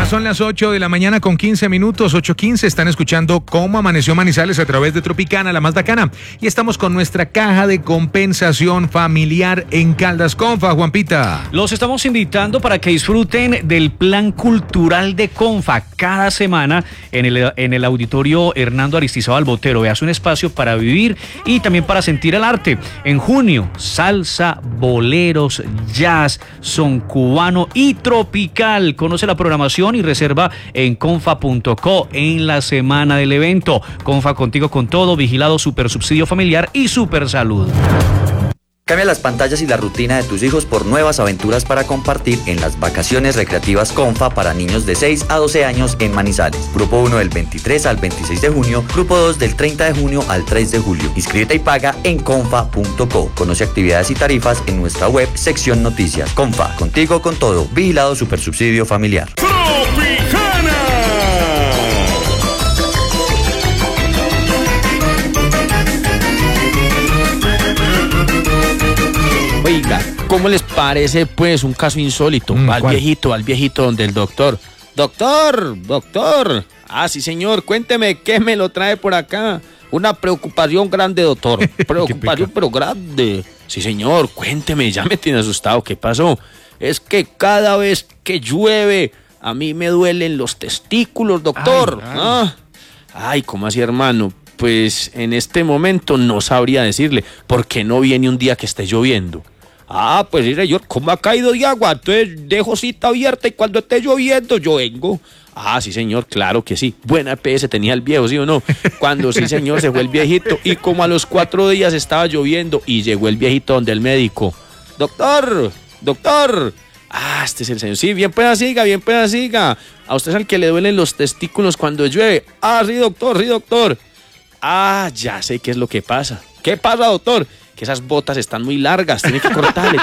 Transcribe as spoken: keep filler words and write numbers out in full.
Ya son las ocho de la mañana con quince minutos, ocho quince. Están escuchando Cómo Amaneció Manizales a través de Tropicana, la más bacana. Y estamos con nuestra caja de compensación familiar en Caldas Confa, Juanpita. Los estamos invitando para que disfruten del plan cultural de Confa cada semana en el, en el auditorio Hernando Aristizábal Botero. Veas un espacio para vivir y también para sentir el arte. En junio, salsa, boleros, jazz, son cubano y tropical. Conoce la programación y reserva en confa punto co en la semana del evento. Confa, contigo con todo, vigilado, super subsidio familiar y super salud. Cambia las pantallas y la rutina de tus hijos por nuevas aventuras para compartir en las vacaciones recreativas Confa para niños de seis a doce años en Manizales. Grupo uno del veintitrés al veintiséis de junio, Grupo dos del treinta de junio al tres de julio. Inscríbete y paga en confa punto co. Conoce actividades y tarifas en nuestra web, sección noticias. Confa, contigo con todo. Vigilado Supersubsidio Familiar. ¡Tropicana! Oiga, ¿cómo les parece pues un caso insólito? Mm, al ¿cuál? viejito, al viejito donde el doctor. Doctor, doctor. Ah, sí señor, cuénteme, ¿qué me lo trae por acá? Una preocupación grande, doctor. Preocupación pero grande. Sí señor, cuénteme, ya me tiene asustado. ¿Qué pasó? Es que cada vez que llueve, a mí me duelen los testículos, doctor. Ay, ay. Ah. Ay, ¿cómo así, hermano? Pues en este momento no sabría decirle, porque no viene un día que esté lloviendo. Ah, pues sí, señor, ¿cómo ha caído de agua? Entonces dejo cita abierta y cuando esté lloviendo yo vengo. Ah, sí, señor, claro que sí. Buena E P S tenía el viejo, ¿sí o no? Cuando sí, señor, se fue el viejito y como a los cuatro días estaba lloviendo y llegó el viejito donde el médico. Doctor, doctor. Ah, este es el señor. Sí, bien pues siga, bien pues siga. A usted es al que le duelen los testículos cuando llueve. Ah, sí, doctor, sí, doctor. Ah, ya sé qué es lo que pasa. ¿Qué pasa, doctor? Que esas botas están muy largas, tiene que cortarle,